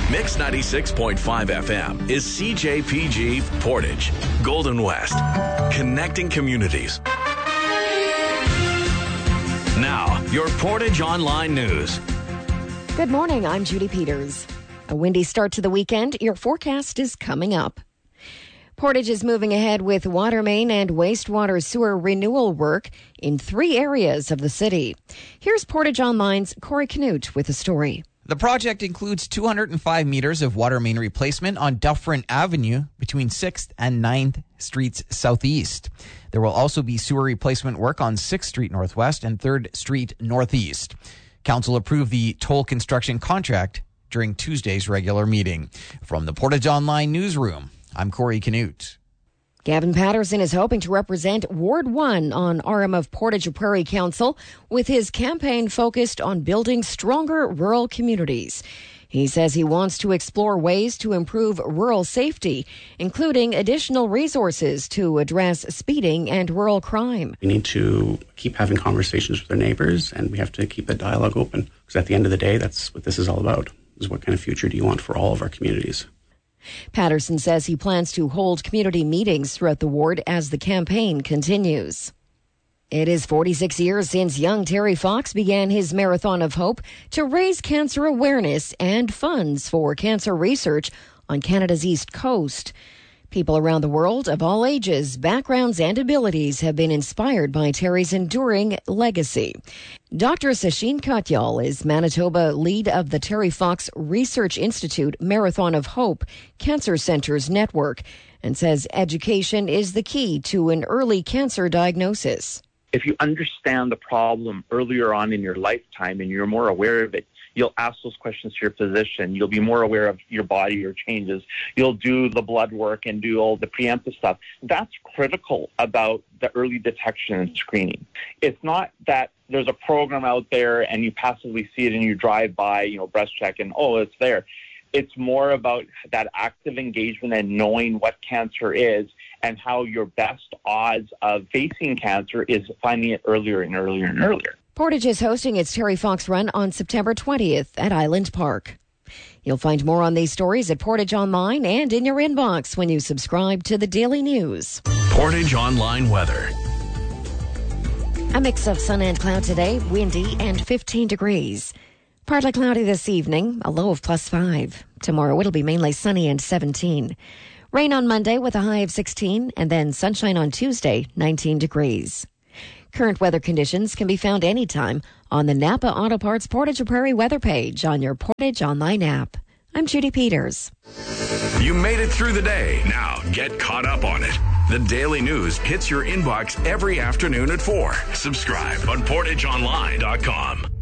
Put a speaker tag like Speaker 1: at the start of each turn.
Speaker 1: Mix 96.5 FM is CJPG Portage, Golden West, connecting communities. Now, your Portage Online News.
Speaker 2: Good morning, I'm Judy Peters. A windy start to the weekend. Your forecast is coming up. Portage is moving ahead with water main and wastewater sewer renewal work in 3 areas of the city. Here's Portage Online's Corey Knut with the story.
Speaker 3: The project includes 205 meters of water main replacement on Dufferin Avenue between 6th and 9th Streets Southeast. There will also be sewer replacement work on 6th Street Northwest and 3rd Street Northeast. Council approved the toll construction contract during Tuesday's regular meeting. From the Portage Online newsroom, I'm Corey Knut.
Speaker 2: Gavin Patterson is hoping to represent Ward 1 on RM of Portage Prairie Council with his campaign focused on building stronger rural communities. He says he wants to explore ways to improve rural safety, including additional resources to address speeding and rural crime.
Speaker 4: We need to keep having conversations with our neighbors, and we have to keep the dialogue open, because at the end of the day, that's what this is all about, is what kind of future do you want for all of our communities.
Speaker 2: Patterson says he plans to hold community meetings throughout the ward as the campaign continues. It is 46 years since young Terry Fox began his Marathon of Hope to raise cancer awareness and funds for cancer research on Canada's East Coast. People around the world of all ages, backgrounds, and abilities have been inspired by Terry's enduring legacy. Dr. Sachin Katyal is Manitoba lead of the Terry Fox Research Institute Marathon of Hope Cancer Centers Network and says education is the key to an early cancer diagnosis.
Speaker 5: If you understand the problem earlier on in your lifetime and you're more aware of it, you'll ask those questions to your physician. You'll be more aware of your body or changes. You'll do the blood work and do all the preemptive stuff. That's critical about the early detection and screening. It's not that there's a program out there and you passively see it and you drive by, breast check and, it's there. It's more about that active engagement and knowing what cancer is and how your best odds of facing cancer is finding it earlier and earlier and earlier.
Speaker 2: Portage is hosting its Terry Fox Run on September 20th at Island Park. You'll find more on these stories at Portage Online and in your inbox when you subscribe to the Daily News.
Speaker 1: Portage Online weather.
Speaker 2: A mix of sun and cloud today, windy and 15 degrees. Partly cloudy this evening, a low of +5. Tomorrow it'll be mainly sunny and 17. Rain on Monday with a high of 16, and then sunshine on Tuesday, 19 degrees. Current weather conditions can be found anytime on the Napa Auto Parts Portage Prairie weather page on your Portage Online app. I'm Judy Peters.
Speaker 1: You made it through the day. Now get caught up on it. The Daily News hits your inbox every afternoon at 4. Subscribe on PortageOnline.com.